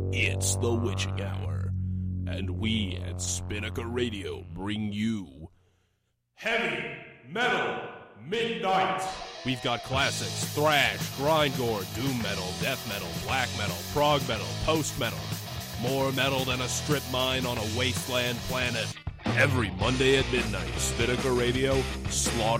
It's the witching hour, and we at Spinnaker Radio bring you Heavy Metal Midnight. We've got classics, thrash, grindcore, doom metal, death metal, black metal, prog metal, post metal. More metal than a strip mine on a wasteland planet. Every Monday at midnight, Spinnaker Radio, Slaughter